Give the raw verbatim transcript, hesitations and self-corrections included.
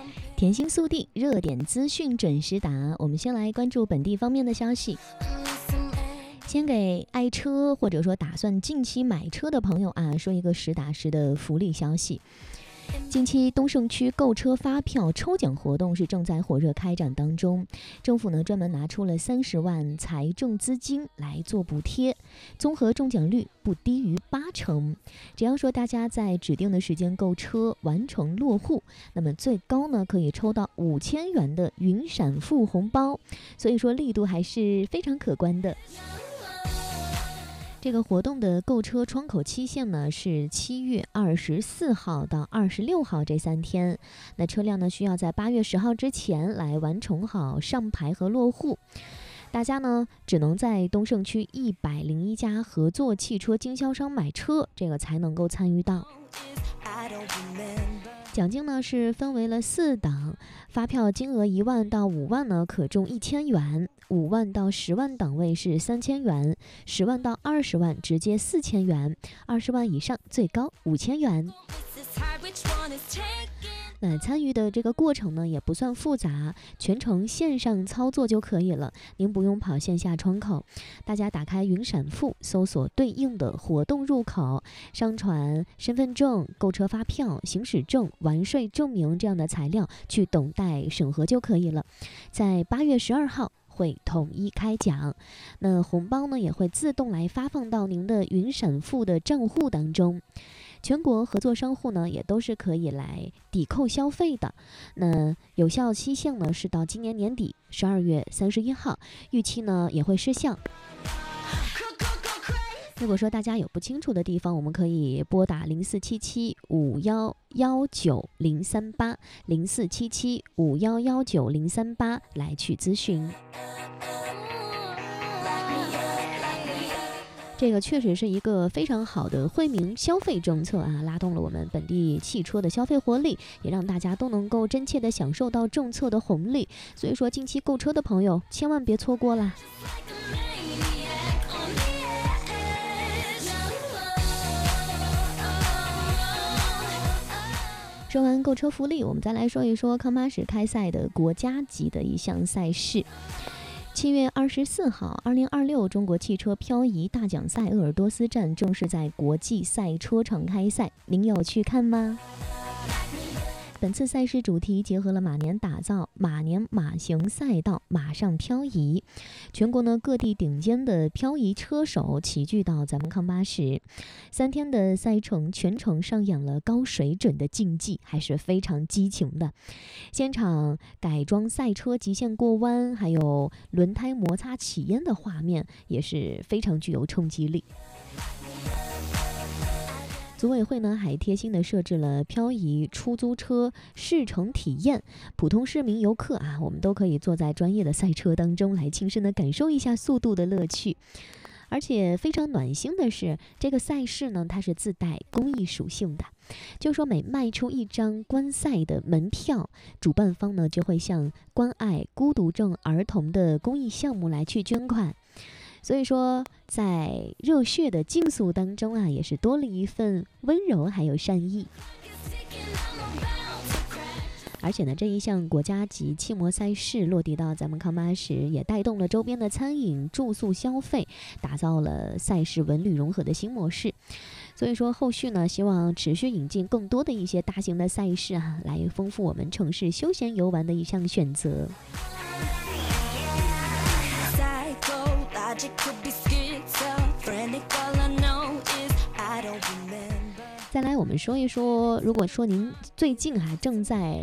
甜心速递，热点资讯准时答。我们先来关注本地方面的消息。先给爱车或者说打算近期买车的朋友啊，说一个实打实的福利消息。近期东胜区购车发票抽奖活动是正在火热开展当中，政府呢专门拿出了三十万财政资金来做补贴，综合中奖率不低于八成。只要说大家在指定的时间购车完成落户，那么最高呢可以抽到五千元的云闪付红包，所以说力度还是非常可观的。这个活动的购车窗口期限呢是七月二十四号到二十六号这三天，那车辆呢需要在八月十号之前来完成好上牌和落户。大家呢只能在东胜区一百零一家合作汽车经销商买车，这个才能够参与到。奖金呢是分为了四档，发票金额一万到五万呢可中一千元，五万到十万档位是三千元，十万到二十万直接四千元，二十万以上最高五千元。那参与的这个过程呢也不算复杂，全程线上操作就可以了，您不用跑线下窗口。大家打开云闪付，搜索对应的活动入口，上传身份证、购车发票、行驶证、完税证明这样的材料去等待审核就可以了。在八月十二号会统一开奖，那红包呢也会自动来发放到您的云闪付的账户当中。全国合作商户呢也都是可以来抵扣消费的，那有效期限呢是到今年年底十二月三十一号，预期呢也会失效。如果说大家有不清楚的地方，我们可以拨打零四七七五幺幺九零三八零四七七五幺幺九零三八来去咨询。这个确实是一个非常好的惠民消费政策啊，拉动了我们本地汽车的消费活力，也让大家都能够真切的享受到政策的红利。所以说近期购车的朋友千万别错过啦。说完购车福利，我们再来说一说康巴什开赛的国家级的一项赛事。七月二十四号，二零二六中国汽车漂移大奖赛鄂尔多斯站正式在国际赛车场开赛，您有去看吗？本次赛事主题结合了马年打造马年马型赛道，马上漂移，全国呢各地顶尖的漂移车手齐聚到咱们康巴什，三天的赛程全程上演了高水准的竞技，还是非常激情的。现场改装赛车极限过弯，还有轮胎摩擦起烟的画面，也是非常具有冲击力。组委会呢还贴心的设置了漂移出租车试乘体验，普通市民游客啊，我们都可以坐在专业的赛车当中来亲身的感受一下速度的乐趣。而且非常暖心的是，这个赛事呢它是自带公益属性的，就是说每卖出一张观赛的门票，主办方呢就会向关爱孤独症儿童的公益项目来去捐款。所以说在热血的竞速当中啊，也是多了一份温柔还有善意。而且呢，这一项国家级汽摩赛事落地到咱们康巴什，也带动了周边的餐饮住宿消费，打造了赛事文旅融合的新模式。所以说后续呢，希望持续引进更多的一些大型的赛事啊，来丰富我们城市休闲游玩的一项选择。再来我们说一说，如果说您最近还正在